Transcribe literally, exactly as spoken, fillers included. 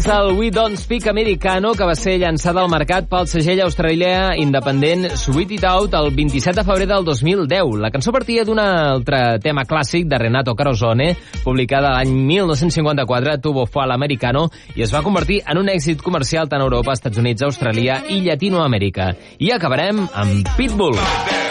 del We Don't Speak Americano, que va ser llançada al mercat pel segell australià independent Sweet It Out el vint-i-set de febrer del dos mil deu. La cançó partia d'un altre tema clàssic de Renato Carosone, publicada l'any mil nou-cents cinquanta-quatre, Tubo Fue l'Americano, i es va convertir en un èxit comercial tant a Europa, Estats Units, Austràlia i Llatinoamèrica. I acabarem amb Pitbull.